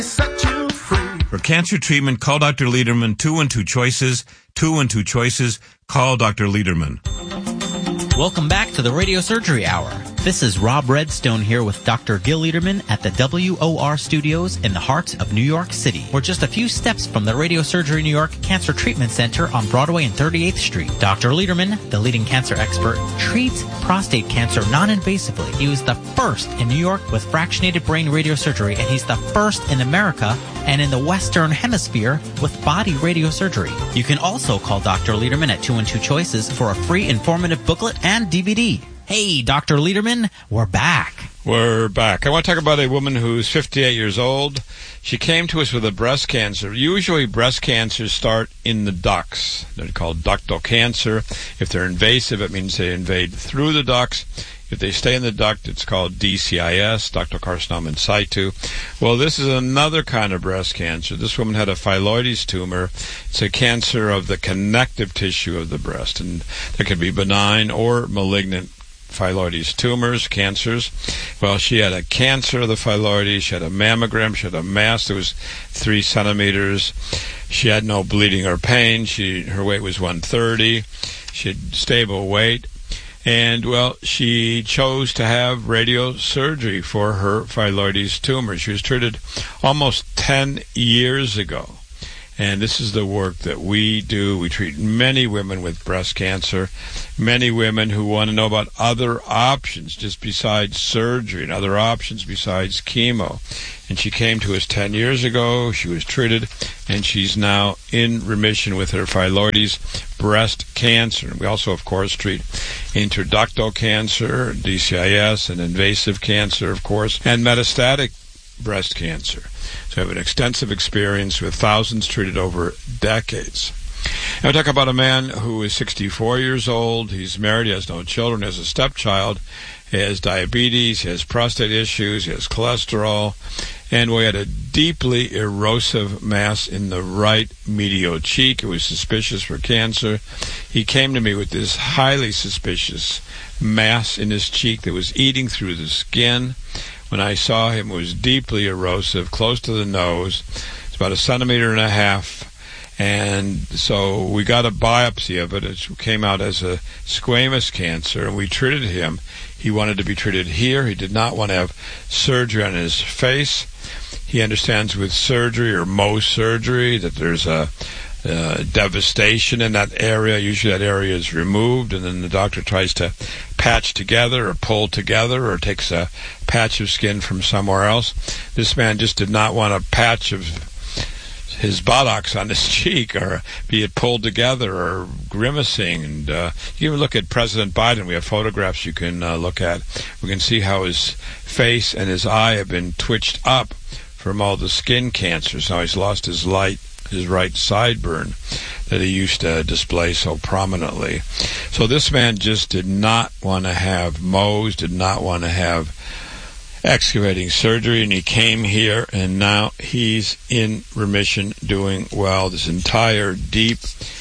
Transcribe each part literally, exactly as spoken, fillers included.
Set you free. For cancer treatment, call Doctor Lederman. Two and two choices. Two and two choices. Call Doctor Lederman. Welcome back to the Radio Surgery Hour. This is Rob Redstone here with Doctor Gil Lederman at the W O R Studios in the heart of New York City. We're just a few steps from the Radio Surgery New York Cancer Treatment Center on Broadway and thirty-eighth Street. Doctor Lederman, the leading cancer expert, treats prostate cancer non-invasively. He was the first in New York with fractionated brain radiosurgery, and he's the first in America and in the Western Hemisphere with body radiosurgery. You can also call Doctor Lederman at two and two choices for a free informative booklet and D V D. Hey, Doctor Lederman, we're back. We're back. I want to talk about a woman who's fifty-eight years old. She came to us with a breast cancer. Usually breast cancers start in the ducts. They're called ductal cancer. If they're invasive, it means they invade through the ducts. If they stay in the duct, it's called D C I S, ductal carcinoma in situ. Well, this is another kind of breast cancer. This woman had a phylloides tumor. It's a cancer of the connective tissue of the breast, and there can be benign or malignant phylloides tumors, cancers. Well, she had a cancer of the phylloides. She had a mammogram. She had a mass that was three centimeters. She had no bleeding or pain. She her weight was one thirty. She had stable weight. And, well, she chose to have radiosurgery for her phylloides tumor. She was treated almost ten years ago. And this is the work that we do. We treat many women with breast cancer, many women who want to know about other options just besides surgery and other options besides chemo. And she came to us ten years ago. She was treated, and she's now in remission with her phylloides breast cancer. And we also, of course, treat intraductal cancer, D C I S, and invasive cancer, of course, and metastatic breast cancer. So I have an extensive experience with thousands treated over decades. And we talk about a man who is sixty-four years old. He's married, he has no children, he has a stepchild, he has diabetes, he has prostate issues, he has cholesterol, and we had a deeply erosive mass in the right medial cheek. It was suspicious for cancer. He came to me with this highly suspicious mass in his cheek that was eating through the skin. When I saw him, it was deeply erosive, close to the nose. It's about a centimeter and a half. And so we got a biopsy of it. It came out as a squamous cancer, and we treated him. He wanted to be treated here. He did not want to have surgery on his face. He understands with surgery or Mohs surgery that there's a Uh, devastation in that area. Usually that area is removed, and then the doctor tries to patch together or pull together or takes a patch of skin from somewhere else. This man just did not want a patch of his buttocks on his cheek, or be it pulled together or grimacing. And uh, you can look at President Biden. We have photographs you can uh, look at. We can see how his face and his eye have been twitched up from all the skin cancers. Now he's lost his light, his right sideburn that he used to display so prominently. So this man just did not want to have Mohs, did not want to have excavating surgery, and he came here, and now he's in remission, doing well. This entire deep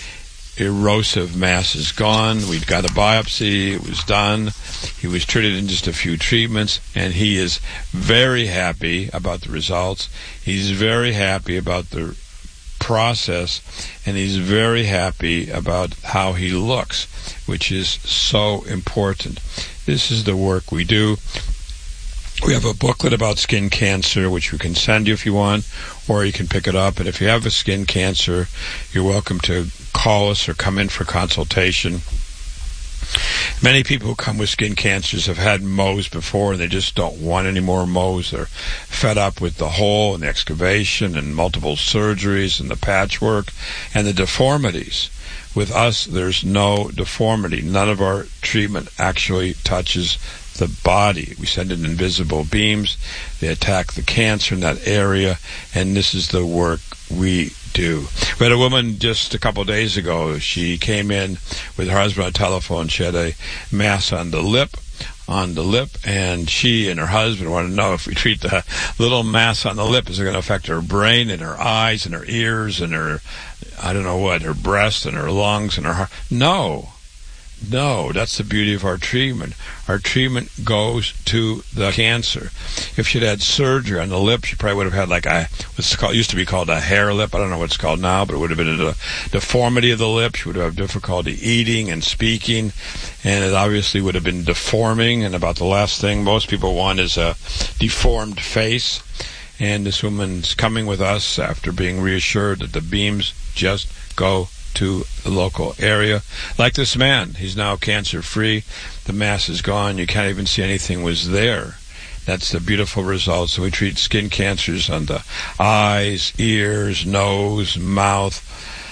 erosive mass is gone. We've got a biopsy. It was done. He was treated in just a few treatments, and he is very happy about the results. He's very happy about the process, and he's very happy about how he looks, which is so important. This is the work we do. We have a booklet about skin cancer, which we can send you if you want, or you can pick it up. And if you have a skin cancer, you're welcome to call us or come in for consultation. Many people who come with skin cancers have had Mohs before, and they just don't want any more Mohs. They're fed up with the hole and the excavation and multiple surgeries and the patchwork and the deformities. With us, there's no deformity. None of our treatment actually touches the body. We send in invisible beams. They attack the cancer in that area, and this is the work we do. We had a woman just a couple of days ago. She came in with her husband on the telephone. She had a mass on the lip, on the lip, and she and her husband wanted to know if we treat the little mass on the lip, is it going to affect her brain and her eyes and her ears and her, I don't know what, her breast and her lungs and her heart? No. No, that's the beauty of our treatment. Our treatment goes to the cancer. If she'd had surgery on the lip, she probably would have had like a, what's called, used to be called a hair lip. I don't know what it's called now, but it would have been a deformity of the lip. She would have difficulty eating and speaking, and it obviously would have been deforming. And about the last thing most people want is a deformed face. And this woman's coming with us after being reassured that the beams just go to the local area. Like this man, he's now cancer-free. The mass is gone. You can't even see anything was there. That's the beautiful results. So we treat skin cancers on the eyes, ears, nose, mouth,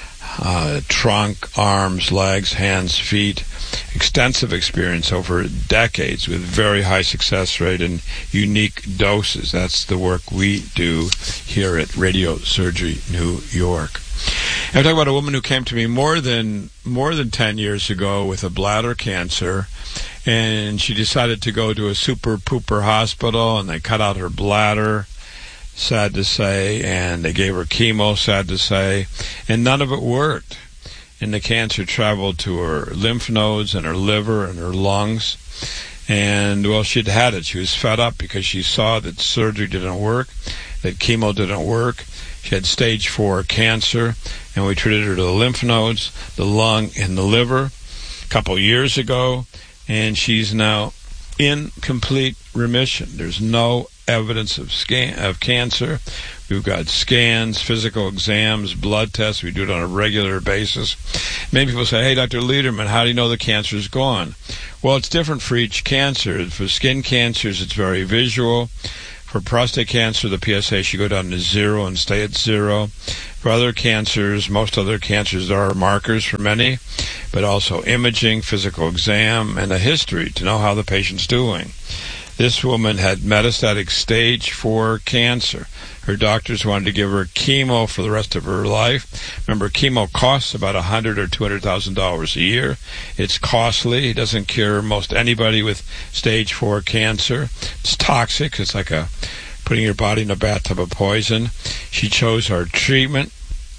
uh, trunk, arms, legs, hands, feet. Extensive experience over decades with very high success rate and unique doses. That's the work we do here at Radio Surgery New York. I'm talking about a woman who came to me more than more than ten years ago with a bladder cancer, and she decided to go to a super pooper hospital, and they cut out her bladder, sad to say, and they gave her chemo, sad to say, and none of it worked. And the cancer traveled to her lymph nodes and her liver and her lungs. And, well, she'd had it. She was fed up because she saw that surgery didn't work, that chemo didn't work. She had stage four cancer, and we treated her to the lymph nodes, the lung, and the liver a couple years ago. And she's now in complete remission. There's no evidence of scan of cancer. We've got scans, physical exams, blood tests. We do it on a regular basis. Many people say, hey, Doctor Lederman, how do you know the cancer is gone? Well, it's different for each cancer. For skin cancers, it's very visual. For prostate cancer, the P S A should go down to zero and stay at zero. For other cancers, most other cancers, there are markers for many, but also imaging, physical exam, and a history to know how the patient's doing. This woman had metastatic stage four cancer. Her doctors wanted to give her chemo for the rest of her life. Remember, chemo costs about a hundred thousand dollars or two hundred thousand dollars a year. It's costly. It doesn't cure most anybody with stage four cancer. It's toxic. It's like a putting your body in a bathtub of poison. She chose our treatment.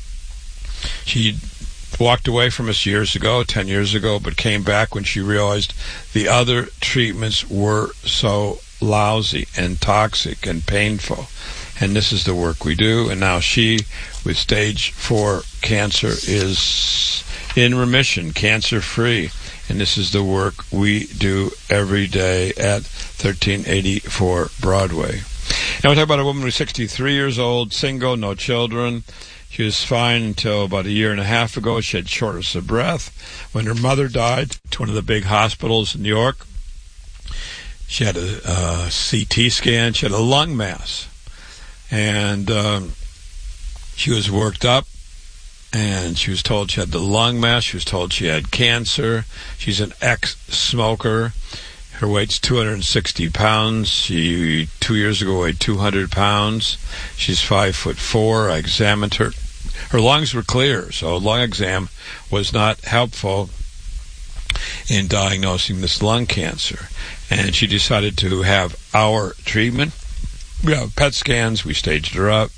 She walked away from us years ago, ten years ago, but came back when she realized the other treatments were so lousy and toxic and painful. And this is the work we do. And now she, with stage four cancer, is in remission, cancer-free. And this is the work we do every day at thirteen eighty-four Broadway. Now we're talking about a woman who's sixty-three years old, single, no children. She was fine until about a year and a half ago. She had shortness of breath. When her mother died to one of the big hospitals in New York, she had a, a C T scan. She had a lung mass. And um, she was worked up, and she was told she had the lung mass. She was told she had cancer. She's an ex-smoker. Her weight's two hundred sixty pounds. She, two years ago, weighed two hundred pounds. She's five foot four. I examined her. Her lungs were clear, so a lung exam was not helpful in diagnosing this lung cancer. And she decided to have our treatment. We have P E T scans. We staged her up.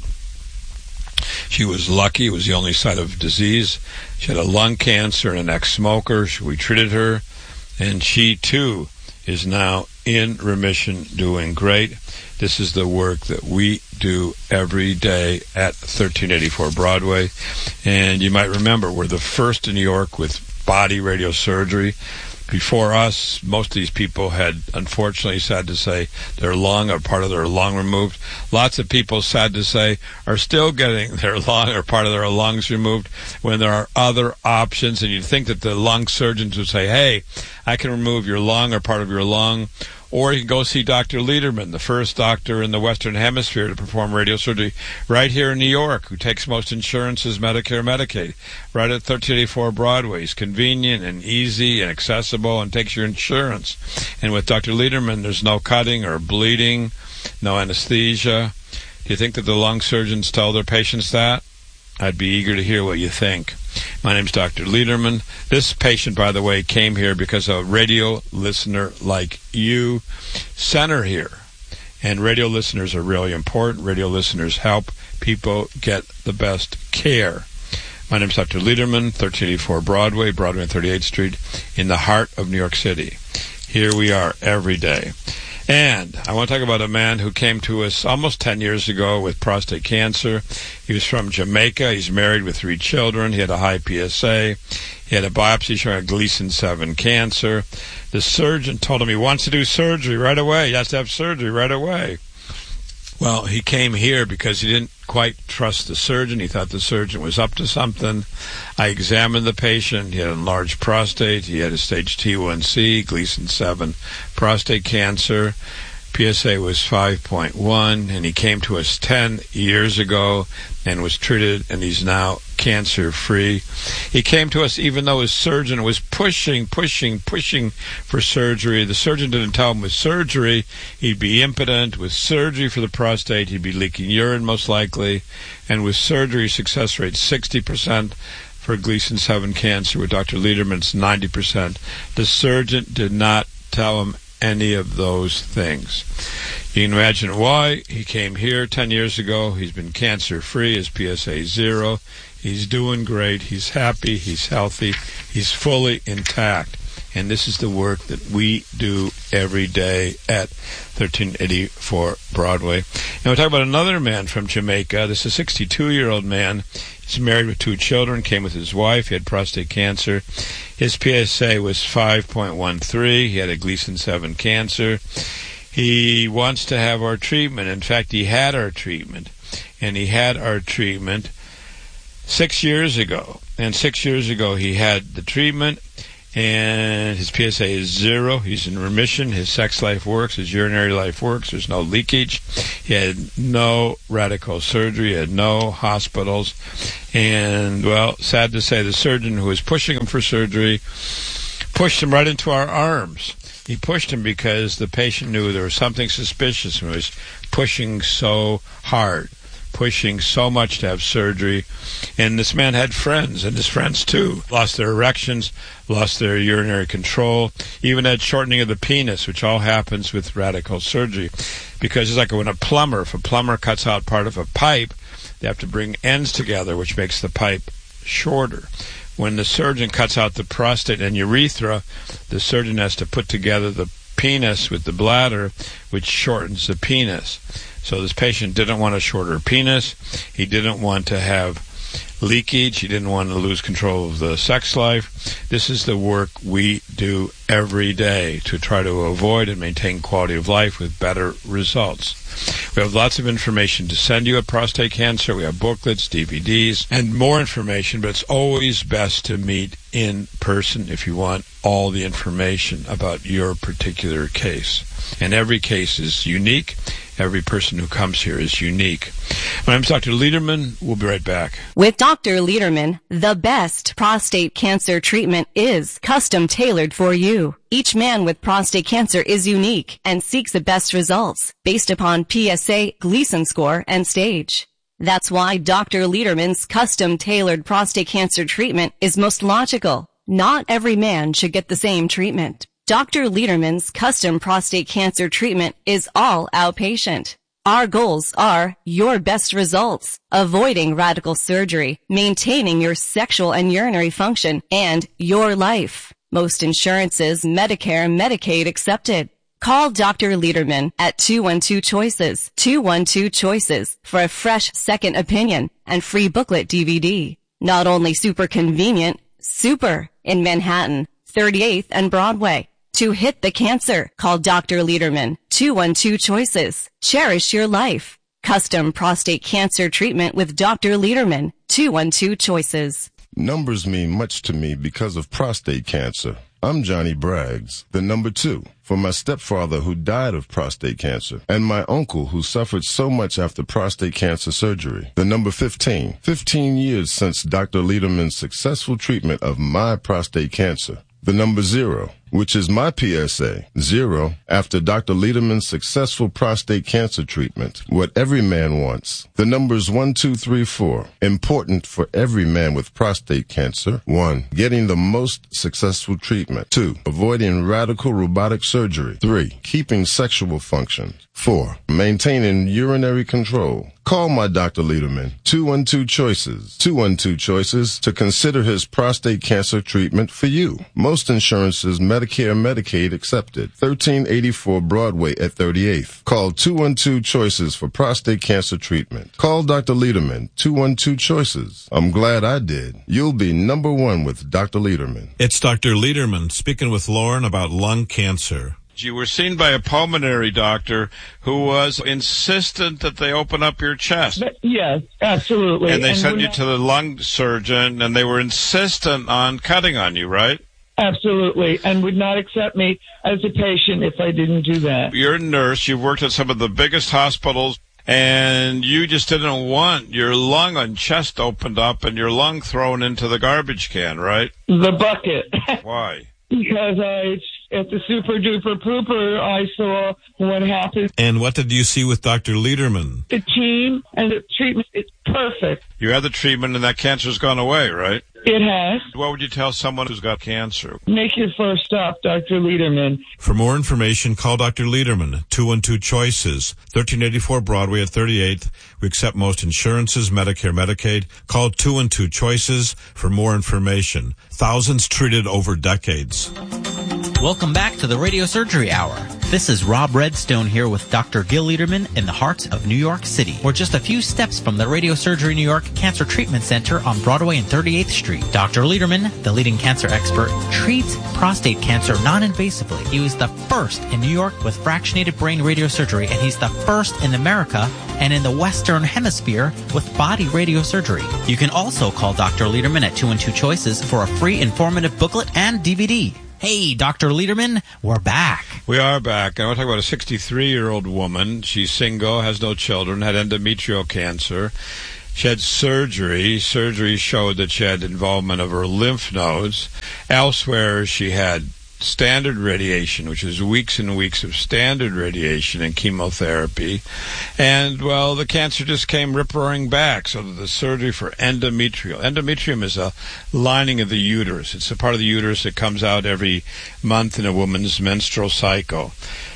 She was lucky. It was the only site of disease. She had a lung cancer and an ex-smoker. We treated her, and she, too, is now in remission, doing great. This is the work that we do every day at thirteen eighty-four Broadway. And you might remember, we're the first in New York with body radiosurgery. Before us, most of these people had, unfortunately, sad to say, their lung or part of their lung removed. Lots of people, sad to say, are still getting their lung or part of their lungs removed when there are other options. And you'd think that the lung surgeons would say, hey, I can remove your lung or part of your lung. Or you can go see Doctor Lederman, the first doctor in the Western Hemisphere to perform radiosurgery right here in New York, who takes most insurances, Medicare, Medicaid, right at thirteen eighty-four Broadway. He's convenient and easy and accessible and takes your insurance. And with Doctor Lederman, there's no cutting or bleeding, no anesthesia. Do you think that the lung surgeons tell their patients that? I'd be eager to hear what you think. My name's Doctor Lederman. This patient, by the way, came here because a radio listener like you sent her here. And radio listeners are really important. Radio listeners help people get the best care. My name is Doctor Lederman, thirteen eighty-four Broadway, Broadway and thirty-eighth Street, in the heart of New York City. Here we are every day. And I want to talk about a man who came to us almost ten years ago with prostate cancer. He was from Jamaica. He's married with three children. He had a high P S A. He had a biopsy showing a Gleason seven cancer. The surgeon told him he wants to do surgery right away. He has to have surgery right away. Well, he came here because he didn't quite trust the surgeon. He thought the surgeon was up to something. I examined the patient. He had an enlarged prostate. He had a stage T one C, Gleason seven prostate cancer. P S A was five point one, and he came to us ten years ago and was treated, and he's now cancer-free. He came to us even though his surgeon was pushing, pushing, pushing for surgery. The surgeon didn't tell him with surgery he'd be impotent. With surgery for the prostate, he'd be leaking urine most likely. And with surgery, success rate sixty percent. For Gleason seven cancer. With Doctor Lederman, it's ninety percent. The surgeon did not tell him any of those things. You can imagine why. He came here ten years ago. He's been cancer-free. His P S A zero. He's doing great. He's happy. He's healthy. He's fully intact. And this is the work that we do every day at thirteen eighty-four Broadway. And we'll talk about another man from Jamaica. This is a sixty-two-year-old man. He's married with two children, came with his wife. He had prostate cancer. His P S A was five point one three. He had a Gleason seven cancer. He wants to have our treatment. In fact, he had our treatment. And he had our treatment six years ago. And six years ago, he had the treatment. And his P S A is zero. He's in remission. His sex life works. His urinary life works. There's no leakage. He had no radical surgery. He had no hospitals. And, well, sad to say, the surgeon who was pushing him for surgery pushed him right into our arms. He pushed him because the patient knew there was something suspicious and was pushing so hard, pushing so much to have surgery. And this man had friends, and his friends too lost their erections, lost their urinary control, even had shortening of the penis, which all happens with radical surgery. Because it's like when a plumber, if a plumber cuts out part of a pipe, they have to bring ends together, which makes the pipe shorter. When the surgeon cuts out the prostate and urethra, the surgeon has to put together the penis with the bladder, which shortens the penis. So this patient didn't want a shorter penis. He didn't want to have leakage. He didn't want to lose control of the sex life. This is the work we do every day to try to avoid and maintain quality of life with better results. We have lots of information to send you at prostate cancer. We have booklets, D V Ds, and more information, but it's always best to meet in person if you want all the information about your particular case. And every case is unique. Every person who comes here is unique. My name is Doctor Lederman. We'll be right back. With Doctor Lederman, the best prostate cancer treatment is custom tailored for you. Each man with prostate cancer is unique and seeks the best results based upon P S A, Gleason score, and stage. That's why Doctor Lederman's custom tailored prostate cancer treatment is most logical. Not every man should get the same treatment. Doctor Lederman's custom prostate cancer treatment is all outpatient. Our goals are your best results, avoiding radical surgery, maintaining your sexual and urinary function, and your life. Most insurances, Medicare, Medicaid accepted. Call Doctor Lederman at two one two choices, two one two choices for a fresh second opinion and free booklet D V D. Not only super convenient, super in Manhattan, thirty-eighth and Broadway. To hit the cancer, call Doctor Lederman, two one two choices. Cherish your life. Custom prostate cancer treatment with Doctor Lederman, two one two choices. Numbers mean much to me because of prostate cancer. I'm Johnny Braggs, the number two, for my stepfather who died of prostate cancer, and my uncle who suffered so much after prostate cancer surgery. The number fifteen, fifteen years since Doctor Lederman's successful treatment of my prostate cancer. The number zero, which is my P S A, zero, after Doctor Lederman's successful prostate cancer treatment. What every man wants. The numbers one, two, three, four, important for every man with prostate cancer. One, getting the most successful treatment. Two, avoiding radical robotic surgery. Three, keeping sexual function. Four, maintaining urinary control. Call my Doctor Lederman, two one two Choices, two one two Choices, to consider his prostate cancer treatment for you. Most insurances, Medicare, Medicaid accepted. thirteen eighty-four Broadway at thirty-eighth. Call two one two Choices for prostate cancer treatment. Call Doctor Lederman, two one two Choices. I'm glad I did. You'll be number one with Doctor Lederman. It's Doctor Lederman speaking with Lauren about lung cancer. You were seen by a pulmonary doctor who was insistent that they open up your chest. Yes, absolutely. And they and sent you not, to the lung surgeon, and they were insistent on cutting on you, right? Absolutely, and would not accept me as a patient if I didn't do that. You're a nurse. You've worked at some of the biggest hospitals, and you just didn't want your lung and chest opened up and your lung thrown into the garbage can, right? The bucket. Why? Because I, at the Super Duper Pooper, I saw what happened. And what did you see with Doctor Lederman? The team and the treatment is perfect. You had the treatment, and that cancer's gone away, right? It has. What would you tell someone who's got cancer? Make your first stop, Doctor Lederman. For more information, call Doctor Lederman, two one two Choices, thirteen eighty-four Broadway at thirty-eighth. We accept most insurances, Medicare, Medicaid. Call two one two Choices for more information. Thousands treated over decades. Welcome back to the Radio Surgery Hour. This is Rob Redstone here with Doctor Gil Lederman in the heart of New York City. We're just a few steps from the Radio Surgery New York Cancer Treatment Center on Broadway and thirty-eighth Street. Doctor Lederman, the leading cancer expert, treats prostate cancer non-invasively. He was the first in New York with fractionated brain radiosurgery, and he's the first in America and in the Western Hemisphere with body radiosurgery. You can also call Doctor Lederman at two one two Choices for a free informative booklet and D V D. Hey, Doctor Lederman, we're back. We are back. I want to talk about a sixty-three-year-old woman. She's single, has no children, had endometrial cancer. She had surgery. Surgery showed that she had involvement of her lymph nodes. Elsewhere, she had standard radiation, which is weeks and weeks of standard radiation and chemotherapy. And, well, the cancer just came rip-roaring back, so the surgery for endometrial. Endometrium is a lining of the uterus. It's a part of the uterus that comes out every month in a woman's menstrual cycle.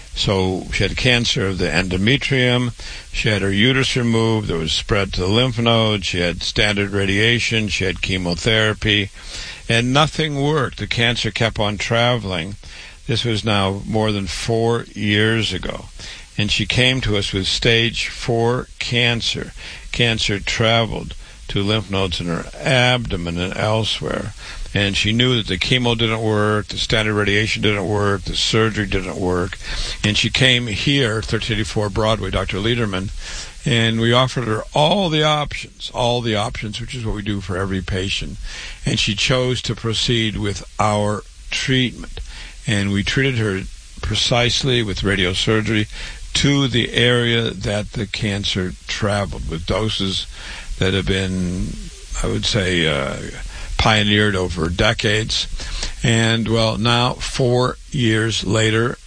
So she had cancer of the endometrium. She had her uterus removed. There was spread to the lymph nodes. She had standard radiation. She had chemotherapy. And nothing worked. The cancer kept on traveling. This was now more than four years ago. And she came to us with stage four cancer. Cancer traveled to lymph nodes in her abdomen and elsewhere. And she knew that the chemo didn't work, the standard radiation didn't work, the surgery didn't work. And she came here, thirteen eighty-four Broadway, Doctor Lederman, and we offered her all the options, all the options, which is what we do for every patient. And she chose to proceed with our treatment. And we treated her precisely with radiosurgery to the area that the cancer traveled, with doses that have been, I would say, uh, pioneered over decades. And, well, now, four years later,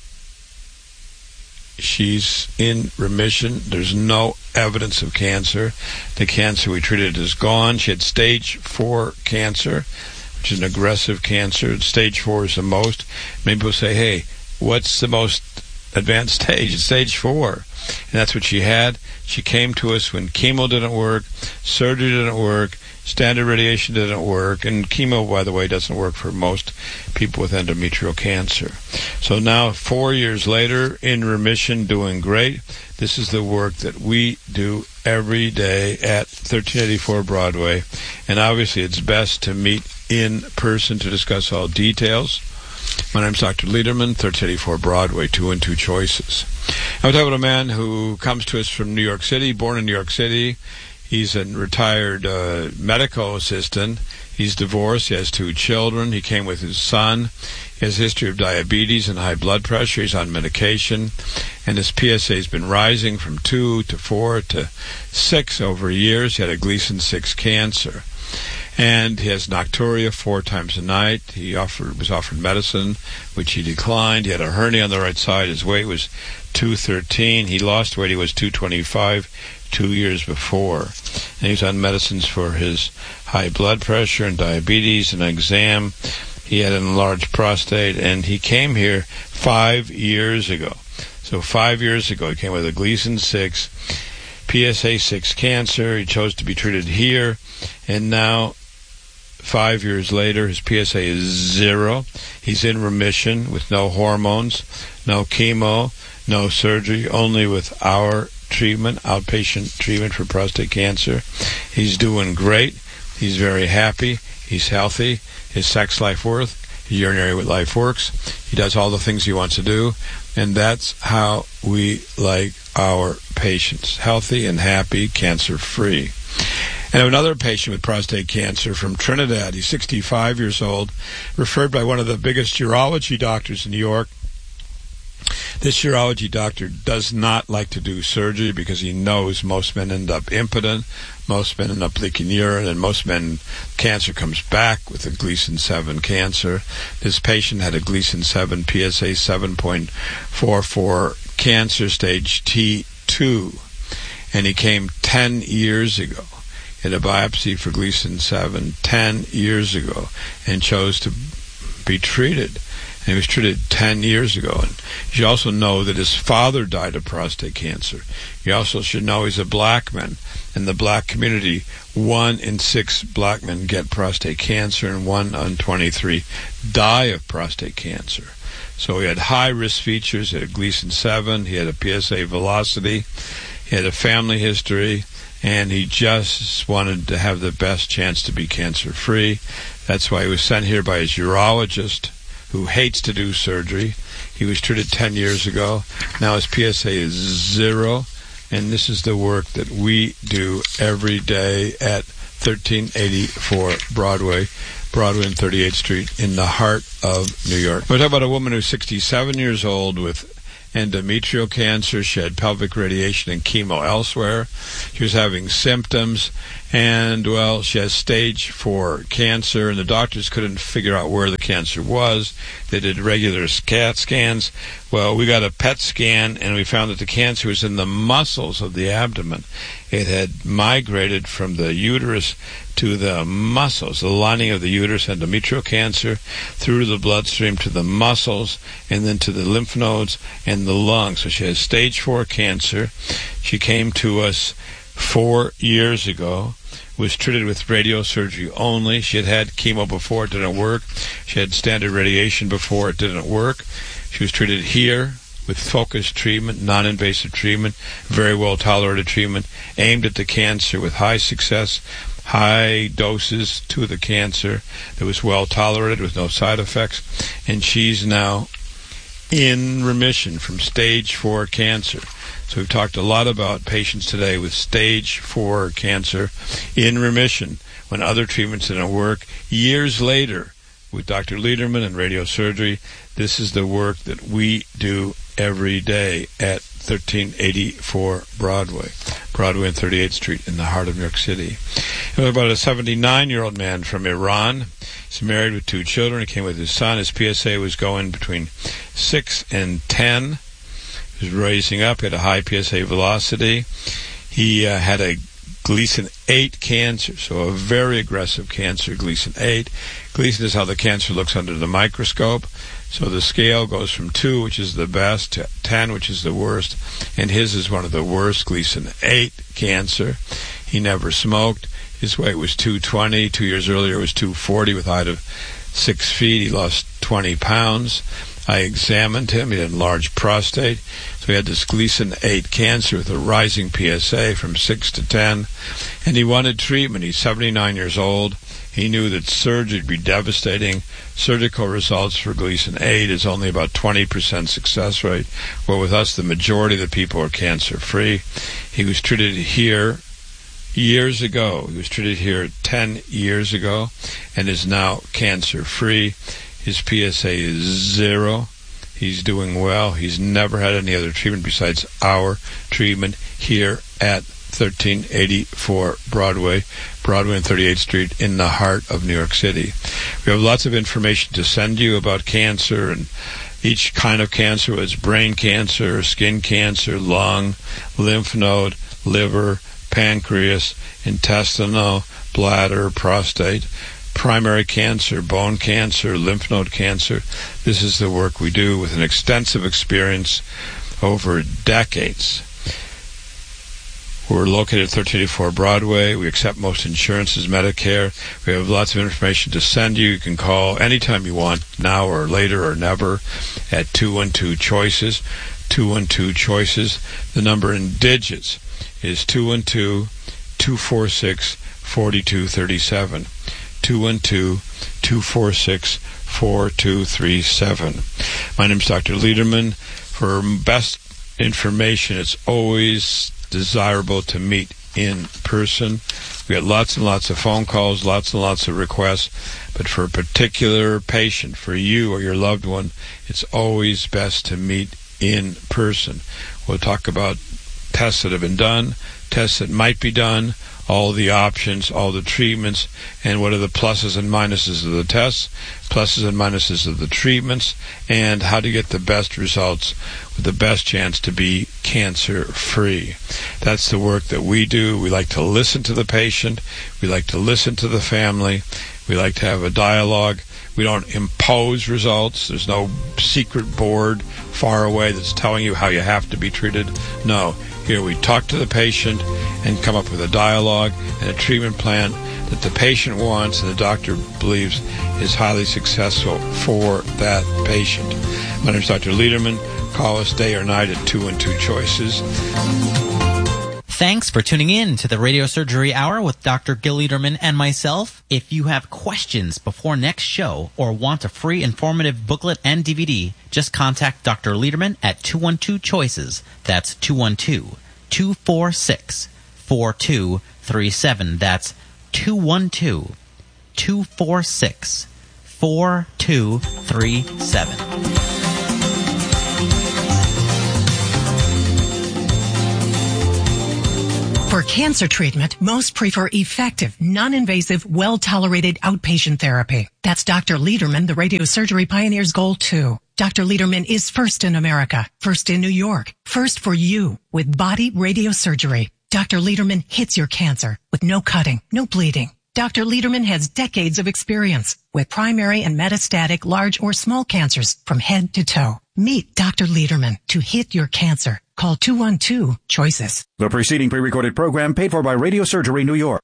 she's in remission. There's no evidence of cancer. The cancer we treated is gone. She had stage four cancer, which is an aggressive cancer. Stage four is the most. Many people say, hey, what's the most advanced stage? It's stage four. And that's what she had. She came to us when chemo didn't work, surgery didn't work, standard radiation didn't work, and chemo, by the way, doesn't work for most people with endometrial cancer. So now, four years later, in remission, doing great. This is the work that we do every day at thirteen eighty-four Broadway. And obviously, it's best to meet in person to discuss all details. My name's Doctor Lederman, thirteen eighty-four Broadway, two one two Choices. I'm talking about a man who comes to us from New York City, born in New York City. He's a retired uh, medical assistant. He's divorced. He has two children. He came with his son. He has a history of diabetes and high blood pressure. He's on medication. And his P S A has been rising from two to four to six over years. He had a Gleason six cancer. And he has nocturia four times a night. He offered was offered medicine, which he declined. He had a hernia on the right side. His weight was two thirteen. He lost weight. He was two twenty-five two years before. And he was on medicines for his high blood pressure and diabetes and an exam. He had an enlarged prostate, and he came here five years ago. So five years ago, he came with a Gleason six P S A six cancer. He chose to be treated here, and now, five years later, his P S A is zero. He's in remission with no hormones, no chemo, no surgery, only with our treatment, outpatient treatment for prostate cancer. He's doing great. He's very happy. He's healthy. His sex life works. His urinary life works. He does all the things he wants to do. And that's how we like our patients. Healthy and happy, cancer-free. And I have another patient with prostate cancer from Trinidad. He's sixty-five years old, referred by one of the biggest urology doctors in New York. This urology doctor does not like to do surgery because he knows most men end up impotent, most men end up leaking urine, and most men, cancer comes back with a Gleason seven cancer. This patient had a Gleason seven P S A seven point four four cancer stage T two, and he came ten years ago. He had a biopsy for Gleason seven ten years ago and chose to be treated. And he was treated ten years ago. And you should also know that his father died of prostate cancer. You also should know he's a black man. In the black community, one in six black men get prostate cancer, and one in twenty-three die of prostate cancer. So he had high-risk features. He had a Gleason seven. He had a P S A velocity. He had a family history. And he just wanted to have the best chance to be cancer-free. That's why he was sent here by his urologist, who hates to do surgery. He was treated ten years ago. Now his P S A is zero, and this is the work that we do every day at thirteen eighty-four Broadway, Broadway and thirty-eighth Street in the heart of New York. We're talking about a woman who's sixty-seven years old with endometrial cancer. She had pelvic radiation and chemo elsewhere. She was having symptoms, and, well, she has stage four cancer, and the doctors couldn't figure out where the cancer was. They did regular CAT scans. Well, we got a P E T scan, and we found that the cancer was in the muscles of the abdomen. It had migrated from the uterus to the muscles, the lining of the uterus, endometrial cancer, through the bloodstream to the muscles, and then to the lymph nodes and the lungs. So she has stage four cancer. She came to us four years ago, was treated with radiosurgery only. She had had chemo before, it didn't work. She had standard radiation before, it didn't work. She was treated here with focused treatment, non-invasive treatment, very well-tolerated treatment, aimed at the cancer with high success, high doses to the cancer that was well-tolerated with no side effects. And she's now in remission from stage four cancer. So we've talked a lot about patients today with stage four cancer in remission when other treatments didn't work. Years later, with Doctor Lederman and radiosurgery, this is the work that we do every day at thirteen eighty-four Broadway, Broadway and thirty-eighth Street in the heart of New York City. And we're about a seventy-nine-year-old man from Iran. He's married with two children. He came with his son. His P S A was going between six and ten. He was raising up. He had a high P S A velocity. He uh, had a Gleason eight cancer, so a very aggressive cancer, Gleason eight. Gleason is how the cancer looks under the microscope. So the scale goes from two, which is the best, to ten, which is the worst, and his is one of the worst, Gleason eight cancer. He never smoked. His weight was two twenty. Two years earlier it was two forty with a height of six feet. He lost twenty pounds. I examined him. He had enlarged prostate. So he had this Gleason eight cancer with a rising P S A from six to ten. And he wanted treatment. He's seventy-nine years old. He knew that surgery would be devastating. Surgical results for Gleason eight is only about twenty percent success rate. Well, with us, the majority of the people are cancer-free. He was treated here years ago. He was treated here ten years ago and is now cancer-free. His P S A is zero. He's doing well. He's never had any other treatment besides our treatment here at thirteen eighty-four Broadway, Broadway and thirty-eighth Street in the heart of New York City. We have lots of information to send you about cancer and each kind of cancer, whether it's brain cancer, skin cancer, lung, lymph node, liver, pancreas, intestinal, bladder, prostate, primary cancer, bone cancer, lymph node cancer. This is the work we do with an extensive experience over decades. We're located at thirteen eighty-four Broadway. We accept most insurances, Medicare. We have lots of information to send you. You can call anytime you want, now or later or never, at two one two choices. two one two choices. The number in digits is two one two, two four six, four two three seven. two one two, two four six, four two three seven. My name is Doctor Lederman. For best information, it's always desirable to meet in person. We get lots and lots of phone calls, lots and lots of requests, but for a particular patient, for you or your loved one, it's always best to meet in person. We'll talk about tests that have been done, tests that might be done, all the options, all the treatments, and what are the pluses and minuses of the tests, pluses and minuses of the treatments, and how to get the best results with the best chance to be cancer-free. That's the work that we do. We like to listen to the patient. We like to listen to the family. We like to have a dialogue. We don't impose results. There's no secret board far away that's telling you how you have to be treated. No. Here we talk to the patient and come up with a dialogue and a treatment plan that the patient wants and the doctor believes is highly successful for that patient. My name is Doctor Lederman. Call us day or night at two one two choices. Thanks for tuning in to the Radio Surgery Hour with Doctor Gil Lederman and myself. If you have questions before next show or want a free informative booklet and D V D, just contact Doctor Lederman at two one two choices. That's two one two, two four six, four two three seven. That's two one two, two four six, four two three seven. For cancer treatment, most prefer effective, non-invasive, well-tolerated outpatient therapy. That's Doctor Lederman, the radiosurgery pioneer's goal, too. Doctor Lederman is first in America, first in New York, first for you with body radiosurgery. Doctor Lederman hits your cancer with no cutting, no bleeding. Doctor Lederman has decades of experience with primary and metastatic large or small cancers from head to toe. Meet Doctor Lederman to hit your cancer. Call two one two choices. The preceding pre-recorded program paid for by Radio Surgery New York.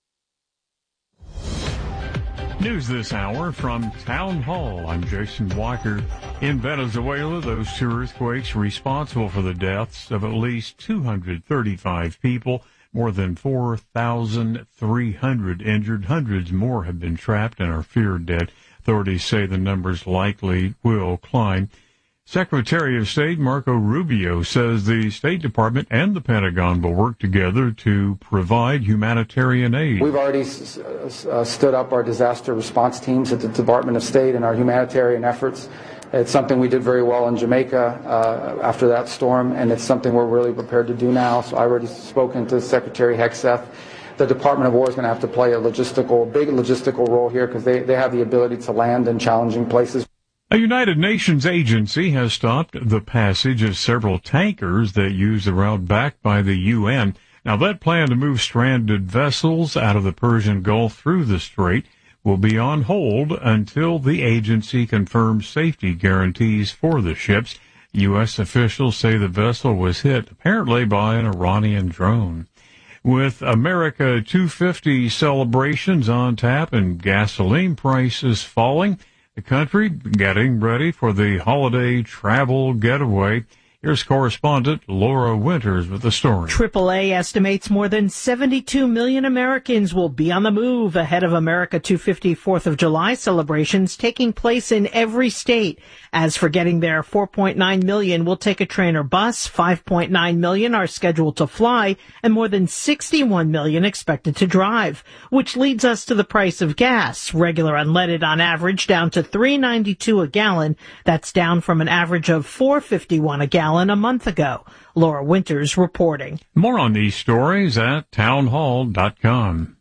News this hour from Town Hall. I'm Jason Walker. In Venezuela, those two earthquakes responsible for the deaths of at least two hundred thirty-five people. More than four thousand three hundred injured. Hundreds more have been trapped and are feared dead. Authorities say the numbers likely will climb. Secretary of State Marco Rubio says the State Department and the Pentagon will work together to provide humanitarian aid. We've already uh, stood up our disaster response teams at the Department of State and our humanitarian efforts. It's something we did very well in Jamaica uh, after that storm, and it's something we're really prepared to do now. So I've already spoken to Secretary Hegseth. The Department of War is going to have to play a logistical, big logistical role here because they, they have the ability to land in challenging places. A United Nations agency has stopped the passage of several tankers that use the route backed by the U N. Now, that plan to move stranded vessels out of the Persian Gulf through the strait will be on hold until the agency confirms safety guarantees for the ships. U S officials say the vessel was hit apparently by an Iranian drone. With America two fifty celebrations on tap and gasoline prices falling, the country getting ready for the holiday travel getaway. Here's correspondent Laura Winters with the story. triple A estimates more than seventy-two million Americans will be on the move ahead of America two fifty fourth of July celebrations taking place in every state. As for getting there, four point nine million will take a train or bus, five point nine million are scheduled to fly, and more than sixty-one million expected to drive. Which leads us to the price of gas. Regular unleaded on average down to three ninety-two a gallon. That's down from an average of four fifty-one a gallon a month ago. Laura Winters reporting. More on these stories at townhall dot com.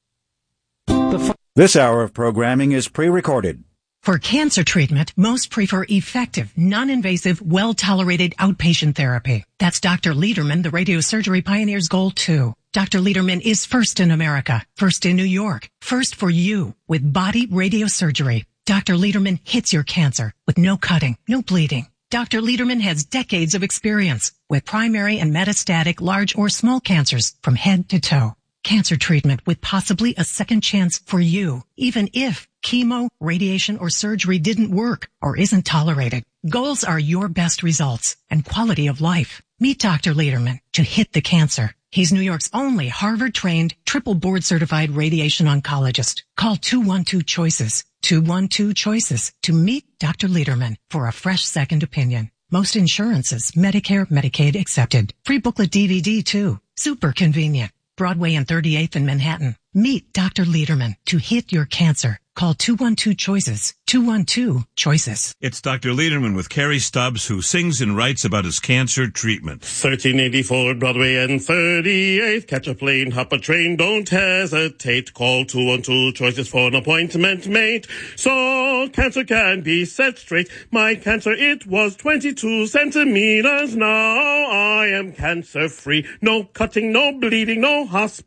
This hour of programming is pre-recorded. For cancer treatment, most prefer effective, non-invasive, well-tolerated outpatient therapy. That's Doctor Lederman, the radiosurgery pioneer's goal, too. Doctor Lederman is first in America, first in New York, first for you with body radiosurgery. Doctor Lederman hits your cancer with no cutting, no bleeding. Doctor Lederman has decades of experience with primary and metastatic large or small cancers from head to toe. Cancer treatment with possibly a second chance for you, even if chemo, radiation, or surgery didn't work or isn't tolerated. Goals are your best results and quality of life. Meet Doctor Lederman to hit the cancer. He's New York's only Harvard-trained, triple board-certified radiation oncologist. Call two one two choices, two one two choices to meet Doctor Lederman for a fresh second opinion. Most insurances, Medicare, Medicaid accepted. Free booklet D V D too. Super convenient. Broadway and thirty-eighth in Manhattan. Meet Doctor Lederman to hit your cancer. Call two one two choices, two one two choices. It's Doctor Lederman with Carrie Stubbs, who sings and writes about his cancer treatment. thirteen eighty-four Broadway and thirty-eighth. Catch a plane, hop a train, don't hesitate. Call two one two choices for an appointment made. So cancer can be set straight. My cancer, it was twenty-two centimeters. Now I am cancer free. No cutting, no bleeding, no hospital.